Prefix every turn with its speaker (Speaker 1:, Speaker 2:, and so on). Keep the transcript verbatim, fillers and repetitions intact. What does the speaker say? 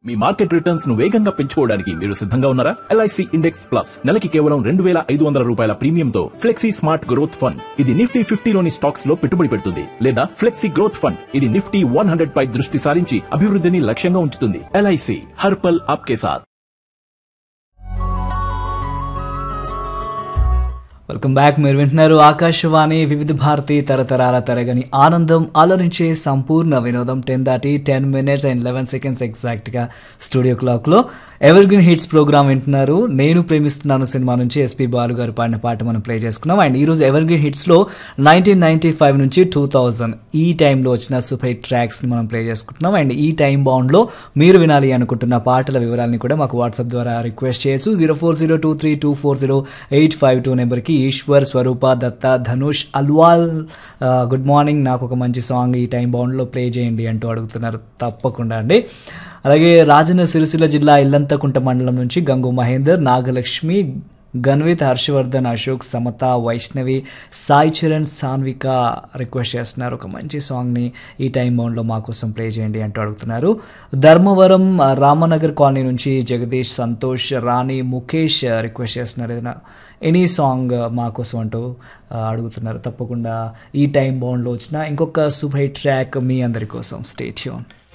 Speaker 1: మీ market returns ను వేగంగా పెంచుకోవడానికి మీరు సిద్ధంగా ఉన్నారా? ఎల్ఐసి ఇండెక్స్ ప్లస్ నెలకి కేవలం రెండు వేల ఐదు వందల రూపాయల ప్రీమియంతో ఫ్లెక్సీ స్మార్ట్ గ్రోత్ ఫండ్. ఇది నిఫ్టీ ఫిఫ్టీలోని స్టాక్స్ లో పెట్టుబడి పెడుతుంది లేదా ఫ్లెక్సీ గ్రోత్ ఫండ్. ఇది నిఫ్టీ వన్ హండ్రెడ్ పై దృష్టి సారించి అభివృద్ధిని లక్ష్యంగా ఉంచుతుంది. ఎల్ఐసి హర్ పల్ ఆప్కే సాథ్.
Speaker 2: Welcome back. మీరు వింటున్నారు ఆకాశవాణి వివిధ భారతి తరతరాల తరగని ఆనందం అలరించే సంపూర్ణ వినోదం. టెన్ దాటి ten minutes and eleven seconds ఎగ్జాక్ట్గా స్టూడియో క్లాక్లో ఎవర్ గ్రీన్ హిట్స్ ప్రోగ్రామ్ వింటున్నారు. నేను ప్రేమిస్తున్నాను సినిమా నుంచి ఎస్పీ బాలు గారు పాడిన పాట మనం ప్లే చేసుకున్నాం. అండ్ ఈరోజు ever green హిట్స్లో nineteen ninety five నుంచి టూ థౌజండ్ ఈ టైంలో వచ్చిన సూపర్ హిట్ ట్రాక్స్ని మనం ప్లే చేసుకుంటున్నాం. అండ్ ఈ టైం బౌండ్లో మీరు వినాలి అనుకుంటున్న పాటల వివరాలని కూడా మాకు వాట్సాప్ ద్వారా రిక్వెస్ట్ చేయొచ్చు. Zero four zero two three two four zero eight five two నెంబర్కి ఈశ్వర్, స్వరూప, దత్త, ధనుష్, అల్వాల్ గుడ్ మార్నింగ్, నాకు ఒక మంచి సాంగ్ ఈ టైం బౌండ్లో ప్లే చేయండి అంటూ అడుగుతున్నారు. తప్పకుండా అండి. అలాగే రాజన్న సిరిసిల్ల జిల్లా ఇల్లంతకుంట మండలం నుంచి గంగు మహేందర్, నాగలక్ష్మి, గన్విత్, హర్షవర్ధన్, అశోక్, సమత, వైష్ణవి, సాయి చరణ్, సాన్విక రిక్వెస్ట్ చేస్తున్నారు ఒక మంచి సాంగ్ని ఈ టైం బౌండ్లో మా కోసం ప్లే చేయండి అంటూ అడుగుతున్నారు. ధర్మవరం రామనగర్ కాలనీ నుంచి జగదీష్, సంతోష్, రాణి, ముఖేష్ రిక్వెస్ట్ చేస్తున్నారు ఏదైనా ఎనీ సాంగ్ మా కోసం అంటూ అడుగుతున్నారు. తప్పకుండా ఈ టైం బౌండ్లో వచ్చిన ఇంకొక సూపర్ హిట్ ట్రాక్ మీ అందరి కోసం. Stay tune.